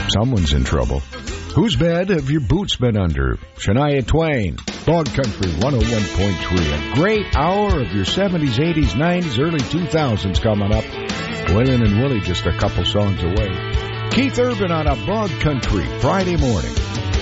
Someone's in trouble. Whose bed have your boots been under? Shania Twain, Dog Country 101.3. A great hour of your 70s, 80s, 90s, early 2000s coming up. Waylon and Willie just a couple songs away. Keith Urban on a Dog Country Friday morning.